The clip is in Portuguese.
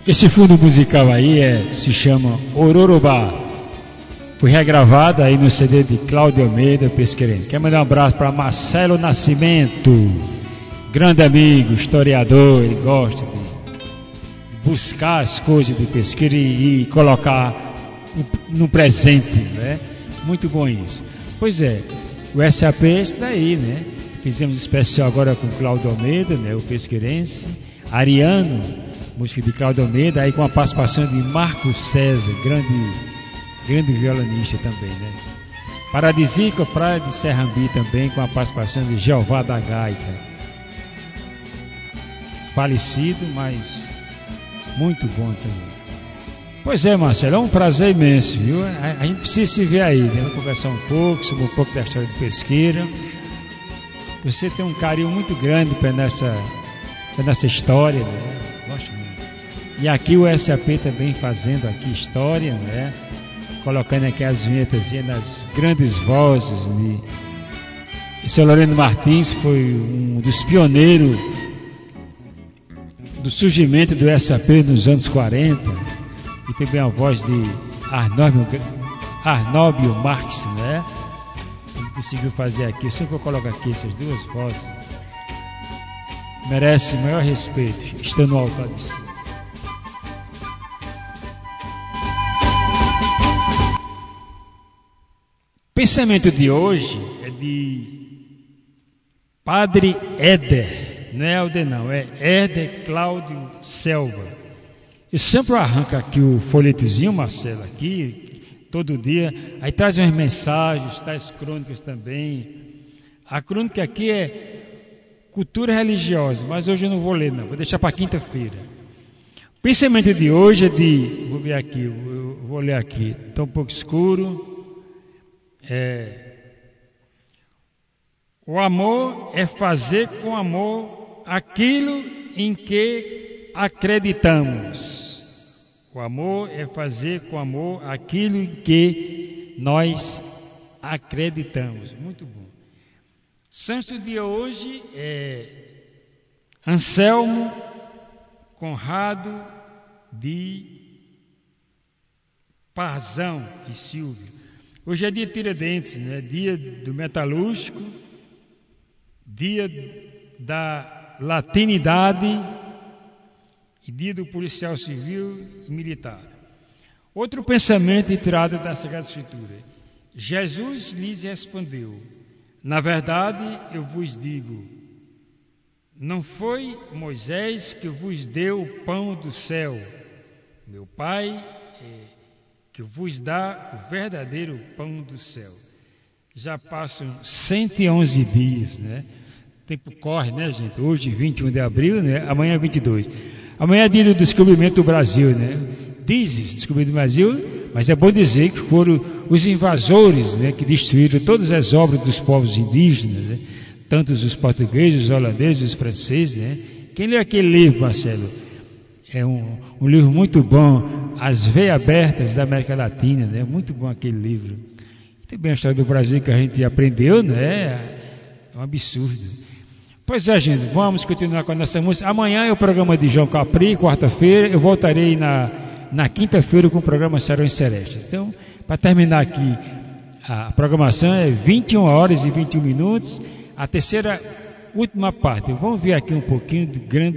Esse fundo musical aí se chama Ororobá. Foi regravado aí no CD de Cláudio Almeida, pesqueirense. Quero mandar um abraço para Marcelo Nascimento, grande amigo, historiador. Ele gosta de buscar as coisas do pesqueiro e colocar no presente, né? Muito bom isso. Pois é, o SAP é esse daí, né? Fizemos especial agora com Cláudio Almeida, né? O pesqueirense. Ariano, música de Cláudio Almeida, aí com a participação de Marco César, grande violonista também, né? Paradisíaca, Praia de Serrambi também, com a participação de Jeová da Gaita. Falecido, mas muito bom também. Pois é, Marcelo, é um prazer imenso, viu? A gente precisa se ver aí, né? Vamos conversar um pouco sobre um pouco da história de pesqueira. Você tem um carinho muito grande para nessa história, né? Gosto muito. E aqui o SAP também fazendo aqui história, né? Colocando aqui as vinhetas nas grandes vozes de... O seu Loreno Martins foi um dos pioneiros do surgimento do SAP nos anos 40, e também a voz de Arnóbio Marx, né? Ele conseguiu fazer aqui. Eu sempre coloco aqui essas duas vozes. Merece o maior respeito, estando no altar de si. O pensamento de hoje é de Padre Éder, não é Alder não, é Éder Cláudio Selva. Eu sempre arranco aqui o folhetozinho, Marcelo, aqui, todo dia, aí traz umas mensagens, traz crônicas também. A crônica aqui é cultura religiosa, mas hoje eu não vou ler não, vou deixar para quinta-feira. O pensamento de hoje é de, vou ver aqui, eu vou ler aqui, está um pouco escuro. O amor é fazer com amor aquilo em que acreditamos. O amor é fazer com amor aquilo em que nós acreditamos. Muito bom. Santo dia hoje é Anselmo Conrado de Parzão e Silvio. Hoje é dia de Tiradentes, né? Dia do metalúrgico, dia da latinidade e dia do policial civil e militar. Outro pensamento retirado da Sagrada Escritura. Jesus lhes respondeu: na verdade eu vos digo, não foi Moisés que vos deu o pão do céu, meu Pai que vos dá o verdadeiro pão do céu. Já passam 111 dias, né? O tempo corre, né, gente? Hoje, 21 de abril, né? Amanhã, 22. Amanhã é dia do descobrimento do Brasil, né? Dizes descobrimento do Brasil, mas é bom dizer que foram os invasores, né, que destruíram todas as obras dos povos indígenas, né? Tanto os portugueses, os holandeses, os franceses, né? Quem lê aquele livro, Marcelo? É um livro muito bom, As Veias Abertas da América Latina, né? Muito bom aquele livro. E também a história do Brasil que a gente aprendeu, né? É um absurdo. Pois é, gente, vamos continuar com a nossa música. Amanhã é o programa de João Capri, quarta-feira. Eu voltarei na quinta-feira com o programa Serões Celestes. Então, para terminar aqui, a programação é 21 horas e 21 minutos. A terceira, última parte. Vamos ver aqui um pouquinho do grande